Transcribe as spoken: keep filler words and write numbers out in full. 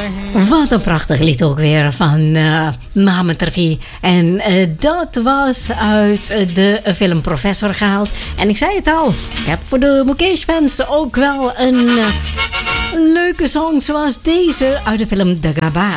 Wat een prachtig lied ook weer van uh, Mohamed Rafi. En uh, dat was uit uh, de film Professor gehaald. En ik zei het al, ik heb voor de Mukesh-fans ook wel een uh, leuke song zoals deze uit de film De Gabbar.